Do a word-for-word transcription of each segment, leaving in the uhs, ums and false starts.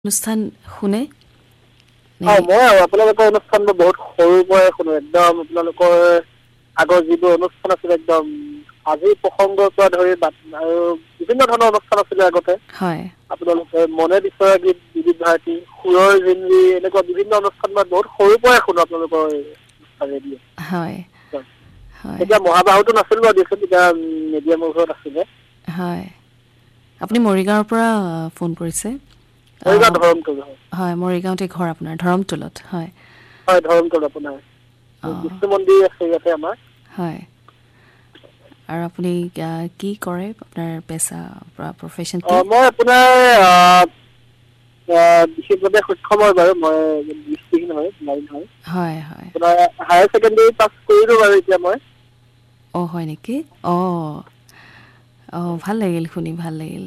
অনুষ্ঠান শুনে হয় মই আপোনালোকৰ অনুষ্ঠান বহুত সৰুৰ পৰাই শুনো একদম আপোনালোকৰ আগৰ যিবোৰ অনুষ্ঠান আছিল একদম আজি প্ৰসংগৰ পৰা ধৰি আৰু বিভিন্ন ধৰণৰ অনুষ্ঠান আছিলে আগতে হয় আপোনালোকে মনে বিচৰা গীত বিবিধ ভাৰতী সুৰৰ জিন্দি এনেকুৱা বিভিন্ন অনুষ্ঠান মই বহুত সৰুৰ পৰাই শুনো আপোনালোকৰ ৰেডিঅ হয় হয় এতিয়া মহাবাহুটো নাছিল বাৰু দিছিল এতিয়া মিডিয়ামৰ ঘৰত আছিলে হয় আপুনি মৰিগাঁৱৰ পৰা ফোন কৰিছে মৰিগাঁও ধৰমটোল হয় মৰিগাঁৱতে ঘৰ আপোনাৰ ধৰমটোলত হয় হয় ধৰমটোল আপোনাৰ বিষ্ণু মন্দিৰ আছে ইয়াতে আমাৰ হয় আৰু আপুনি কি কৰে আপোনাৰ পেছা প্ৰফেশ্যন কি মই আপোনাৰ বিশেষভাৱে সক্ষম হয় বাৰু মই দৃষ্টিহীন হয় ব্লাইণ্ড হয় হয় হয় আপোনাৰ হায়াৰ ছেকেণ্ডেৰী পাছ কৰিলোঁ বাৰু এতিয়া মই অঁ হয় নেকি অঁ অঁ ভাল লাগিল শুনি ভাল লাগিল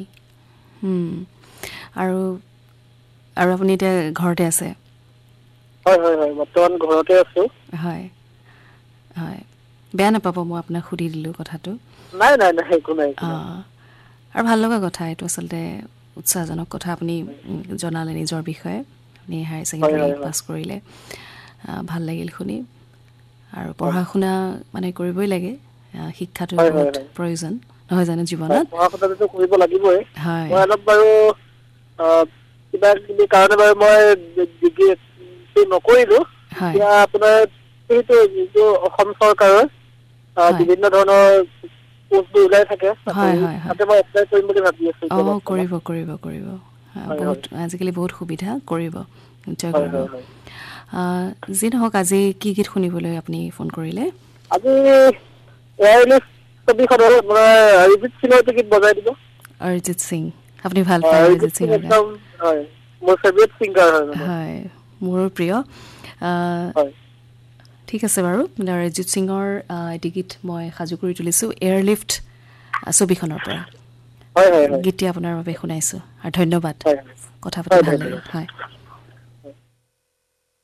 আৰু আৰু আপুনি এতিয়া ঘৰতে আছে হয় হয় হয় বৰ্তমান ঘৰতে আছোঁ হয় হয় বেয়া নাপাব মই আপোনাক সুধি দিলোঁ কথাটো নাই নাই নাই একো নাই অঁ আৰু ভাল লগা কথা এইটো আচলতে উৎসাহজনক কথা আপুনি জনালে নিজৰ বিষয়ে আপুনি হায়াৰ ছেকেণ্ডেৰী পাছ কৰিলে ভাল লাগিল শুনি আৰু পঢ়া শুনা মানে কৰিবই লাগে শিক্ষাটো বহুত প্ৰয়োজন নহয় জানো জীৱনত পঢ়া শুনাটো কৰিব লাগিবই হয় মই অলপ বাৰু কিবা কিবি কাৰণে বাৰু মই ডিগ্ৰী নকৰিলোঁ এতিয়া আপোনাৰ সেইটো যিটো অসম চৰকাৰৰ বিভিন্ন ধৰণৰ পোষ্টবোৰ ওলাই থাকে তাতে মই এপ্লাই কৰিম বুলি ভাবি আছোঁ অঁ কৰিব কৰিব কৰিব বহুত আজিকালি বহুত সুবিধা কৰিব নিশ্চয় কৰিব যি নহওক আজি কি গীত শুনিবলৈ আপুনি ফোন কৰিলে আজি এয়াৰলিষ্ট ছবিখনৰ আপোনাৰ অৰিজিত সিঙৰ গীত বজাই দিব অৰিজিত সিং আপুনি ভাল পায় অৰিজিত সিঙৰ গান হয় মোৰ ফেভৰেট ছিংগাৰ হয় মানে হয় মোৰো প্ৰিয় ঠিক আছে বাৰু অৰিজিত সিঙৰ এটি গীত মই সাজু কৰি তুলিছোঁ এয়াৰলিফ্ট ছবিখনৰ পৰা গীতটি আপোনাৰ বাবে শুনাইছোঁ আৰু ধন্যবাদ কথা পাতি ভাল লাগিল হয়